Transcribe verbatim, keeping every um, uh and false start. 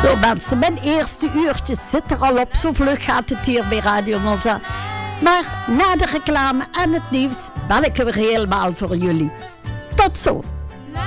Zo mensen, mijn eerste uurtje zit er al op. Zo vlug gaat het hier bij Radio Malta. Maar na de reclame en het nieuws ben ik er weer helemaal voor jullie. Tot zo.